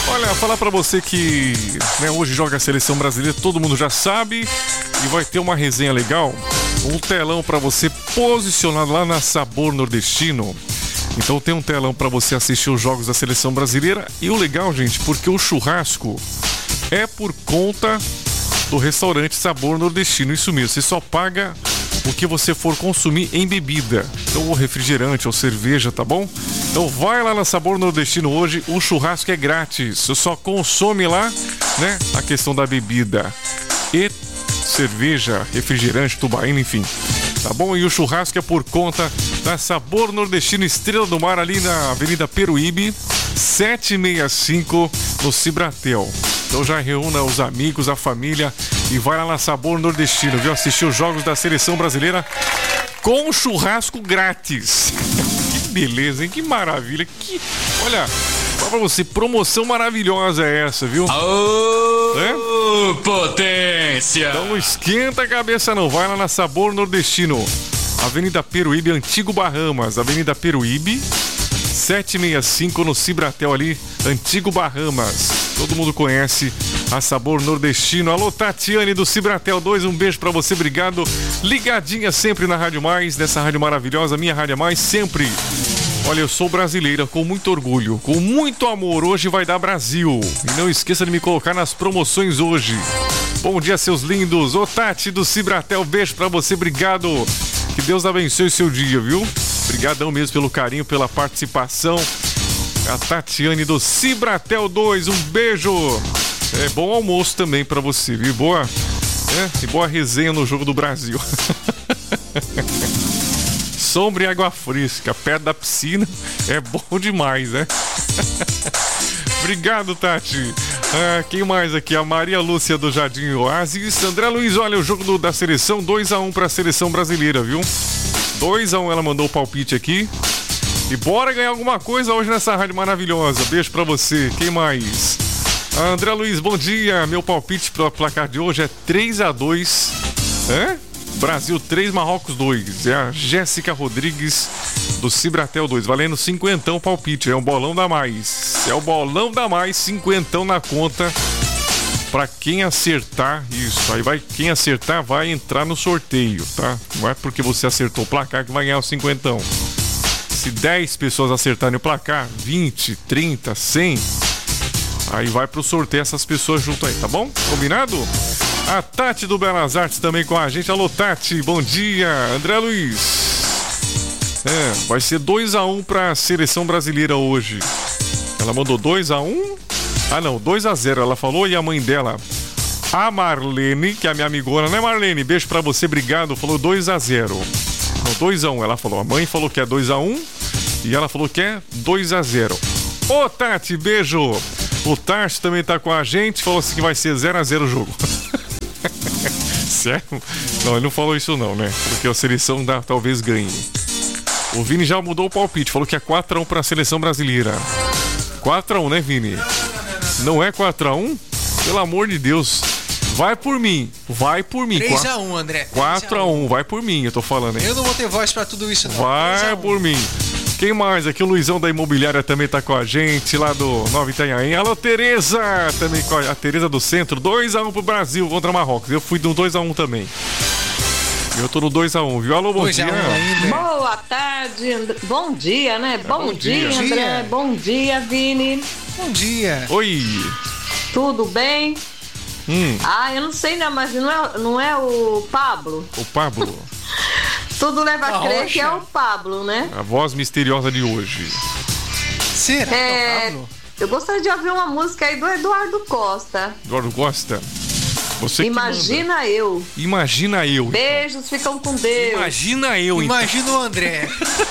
Olha, falar pra você que hoje joga a seleção brasileira, todo mundo já sabe, e vai ter uma resenha legal, um telão pra você posicionado lá na Sabor Nordestino. Então tem um telão pra você assistir os jogos da seleção brasileira. E o legal, gente, porque o churrasco é por conta do restaurante Sabor Nordestino, isso mesmo, você só paga o que você for consumir em bebida, então ou refrigerante ou cerveja, tá bom? Então vai lá na Sabor Nordestino hoje, o churrasco é grátis, você só consome lá, a questão da bebida e cerveja, refrigerante, tubaína, enfim, tá bom? E o churrasco é por conta da Sabor Nordestino Estrela do Mar, ali na Avenida Peruíbe, 765, no Cibratel. Então já reúna os amigos, a família e vai lá na Sabor Nordestino, viu? Assistir os jogos da seleção brasileira com churrasco grátis. Que beleza, hein? Que maravilha. Olha, fala pra você, promoção maravilhosa é essa, viu? Potência! Então não esquenta a cabeça não, vai lá na Sabor Nordestino, Avenida Peruíbe, Antigo Bahamas, Avenida Peruíbe, 765 no Cibratel ali, Antigo Bahamas. Todo mundo conhece a Sabor Nordestino. Alô, Tatiane do Cibratel 2, um beijo pra você, obrigado. Ligadinha sempre na Rádio Mais, nessa rádio maravilhosa, minha Rádio Mais, sempre. Olha, eu sou brasileira, com muito orgulho, com muito amor. Hoje vai dar Brasil. E não esqueça de me colocar nas promoções hoje. Bom dia, seus lindos. Ô, Tati do Cibratel, beijo pra você, obrigado. Que Deus abençoe o seu dia, viu? Obrigadão mesmo pelo carinho, pela participação. A Tatiane do Cibratel 2, um beijo. Bom almoço também pra você, viu? E boa resenha no Jogo do Brasil. Sombra e água fresca, perto da piscina, é bom demais, né? Obrigado, Tati. Quem mais aqui? A Maria Lúcia do Jardim Oasis. André Luiz, olha, o jogo da seleção, 2-1 pra seleção brasileira, viu? 2-1, ela mandou o palpite aqui. E bora ganhar alguma coisa hoje nessa rádio maravilhosa. Beijo pra você. Quem mais? André Luiz, bom dia. Meu palpite pro placar de hoje é 3-2. Brasil 3, Marrocos 2. É a Jéssica Rodrigues do Cibratel 2. Valendo 50 palpite. É um bolão da mais. É o bolão da mais, 50 na conta. Pra quem acertar isso. Aí quem acertar vai entrar no sorteio, tá? Não é porque você acertou o placar que vai ganhar os 50. Se 10 pessoas acertarem o placar, 20, 30, 100, aí vai pro sorteio essas pessoas junto aí, tá bom? Combinado? A Tati do Belas Artes também com a gente. Alô, Tati, bom dia. André Luiz. Vai ser 2-1 pra seleção brasileira hoje. Ela mandou 2-1? Ah, não, 2-0 ela falou, e a mãe dela, a Marlene, que é a minha amigona, né, Marlene? Beijo pra você, obrigado. Falou 2-0. Não, 2-1, ela falou. A mãe falou que é 2-1 e ela falou que é 2-0. Ô, Tati, beijo. O Tarso também tá com a gente, falou assim que vai ser 0-0 o jogo. Sério? Não, ele não falou isso não, né? Porque a seleção talvez ganhe. O Vini já mudou o palpite, falou que é 4-1 pra seleção brasileira. 4-1, né, Vini? Não é 4-1? Pelo amor de Deus. Vai por mim. 3-1, André. 4-1, vai por mim, eu tô falando, hein? Eu não vou ter voz pra tudo isso, não. Vai por mim. Quem mais aqui? O Luizão da Imobiliária também tá com a gente, lá do Nova Itanhaém. Alô, Tereza! Também com a Tereza do Centro. 2-1 pro Brasil contra Marrocos. Eu fui no 2-1 também. Eu tô no 2-1, viu? Alô, bom dia. Boa tarde, André. Bom dia, né? Bom dia, André. Bom dia, Vini. Bom dia. Oi. Tudo bem? Eu não sei, né? Mas não é o Pablo? O Pablo. Tudo leva a crer que é o Pablo, né? A voz misteriosa de hoje. Será que é o Pablo? Eu gostaria de ouvir uma música aí do Eduardo Costa. Eduardo Costa? Você Imagina eu. Imagina eu. Beijos, ficam com Deus. Imagina eu, Imagina o André.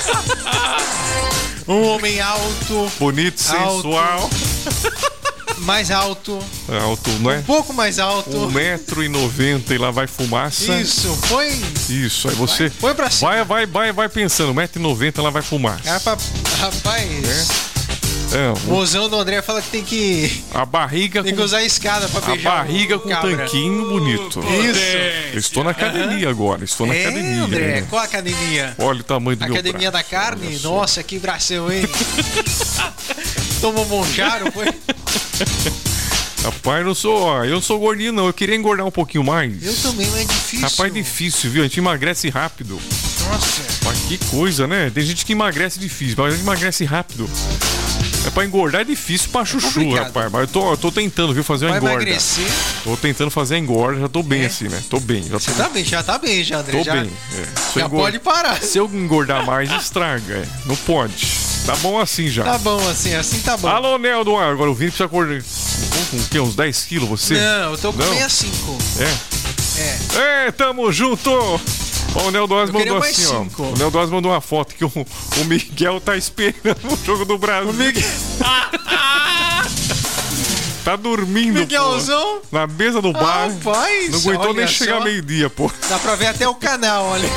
Um homem alto. Bonito, sensual. Mais alto. Alto, não é? Um pouco mais alto. 1,90 m e lá vai fumaça. Isso, põe. Isso, aí você. Põe pra cima. Vai pensando, 1,90 m lá vai fumaça. Rapaz. O mozão do André fala que tem que. A barriga. Tem que usar a escada pra beijar. A barriga com tanquinho bonito. Isso. Eu estou na academia agora. Estou na academia. André, qual a academia? Olha o tamanho do meu braço. Academia da carne? Nossa, que bração, hein? Tomou monjaro, foi? Rapaz, eu não sou gordinho, não. Eu queria engordar um pouquinho mais. Eu também, mas é difícil. Rapaz, é difícil, viu? A gente emagrece rápido. Nossa. Mas que coisa, né? Tem gente que emagrece difícil, mas a gente emagrece rápido. É pra engordar é difícil pra chuchu, rapaz. Mas eu tô tentando, viu, fazer uma engorda. Emagrecer? Tô tentando fazer a engorda, já tô bem assim, né? Tô bem. Você tá bem, já tá bem, já, André. Tô bem. Já pode parar. Se eu engordar mais, estraga. Não pode. Tá bom assim já. Tá bom assim tá bom. Alô, Neldo. Agora o Vini precisa acordar. Com o quê? Uns 10 quilos você? Não, eu tô com 65. É, tamo junto! Ó, o Neldós mandou assim, ó. O Neldós mandou uma foto que o Miguel tá esperando o jogo do Brasil. O Miguel. Tá dormindo, Miguelzão? Pô. Na mesa do bar. Rapaz, não aguentou nem chegar meio-dia, pô. Dá pra ver até o canal, olha.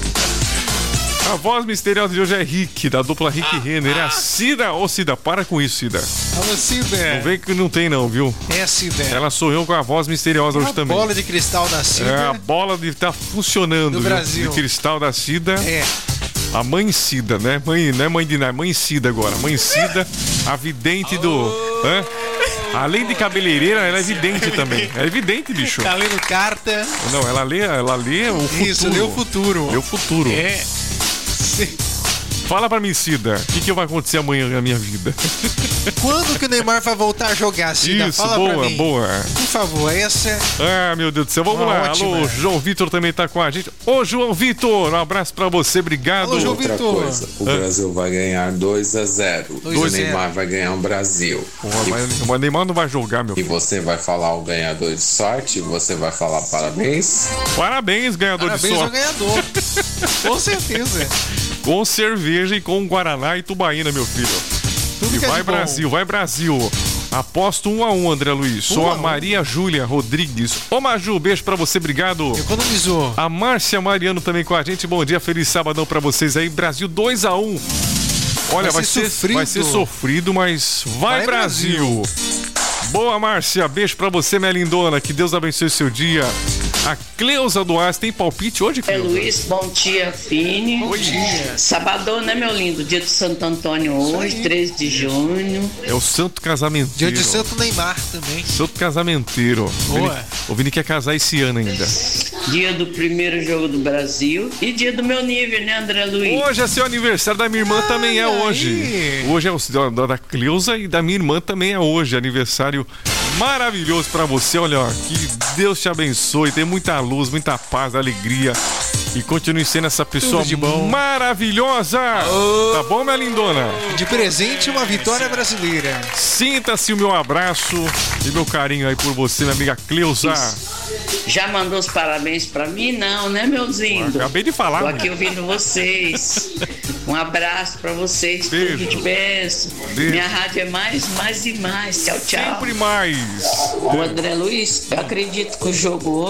A voz misteriosa de hoje é Rick, da dupla Rick Renner. É a Cida. Ô, Cida, para com isso, Cida. Alô, Cida. Não vem que não tem, não, viu? É a Cida. Ela sorriu com a voz misteriosa hoje também. A bola de cristal da Cida. É a bola de tá funcionando. Do Brasil. De cristal da Cida. É. A mãe Cida, né? Mãe, não é mãe de nada, mãe Cida agora. Mãe Cida, a vidente do. Hã? Além de cabeleireira, ela é vidente também. É evidente, bicho. Tá lendo carta. Não, ela lê o futuro. Isso, lê o futuro. Lê o futuro. É. Sim. Fala pra mim, Cida, o que vai acontecer amanhã na minha vida? Quando que o Neymar vai voltar a jogar, Cida? Isso, fala boa, pra mim. boa. Por favor, essa... Ah, meu Deus do céu, vamos lá. Ótima. Alô, João Vitor também tá com a gente. Ô, João Vitor, um abraço pra você, obrigado. Alô, João Outra Vitor. coisa, o Brasil vai ganhar 2-0. O Neymar vai ganhar um Brasil. Porra, mas o Neymar não vai jogar, meu E filho. você vai falar o ganhador de sorte? Você vai falar parabéns? Parabéns, ganhador Parabéns de ao sorte. ganhador. Com certeza. Com cerveja e com Guaraná e Tubaína, meu filho. Tudo E que é vai de bom. Brasil, vai Brasil. Aposto 1-1, André Luiz. Sou a Maria Júlia Rodrigues. Ô, Maju, beijo pra você, obrigado. Economizou. A Márcia Mariano também com a gente. Bom dia, feliz sabadão pra vocês aí. Brasil 2-1. Olha, vai ser sofrido, mas vai Brasil. Boa, Márcia. Beijo pra você, minha lindona. Que Deus abençoe o seu dia. A Cleusa Duarte tem palpite hoje, Cleusa? Luiz, bom dia, Fini. Bom dia. Sabadão, né, meu lindo? Dia do Santo Antônio hoje, 13 de junho. É o santo casamenteiro. Dia de Santo Neymar também. Santo casamenteiro. Boa. O Vini quer casar esse ano ainda. Dia do primeiro jogo do Brasil. E dia do meu nível, né, André Luiz? Hoje é seu aniversário da minha irmã, também é aí. hoje. Hoje é o da Cleusa e da minha irmã também é hoje. Aniversário maravilhoso pra você. Olha, ó, que Deus te abençoe. Tem muita luz, muita paz, alegria. E continue sendo essa pessoa Tudo de bom. maravilhosa. Tá bom, minha lindona? De presente, uma vitória brasileira. Sinta-se o meu abraço e meu carinho aí por você, minha amiga Cleusa. Já mandou os parabéns pra mim? Não, né, meus lindos? Acabei de falar. Tô né? aqui ouvindo vocês. Um abraço pra vocês. Beijo. Tudo de beijo. Beijo. Minha rádio é mais e mais. Tchau, tchau. Sempre mais. O André Luiz, eu acredito que o jogo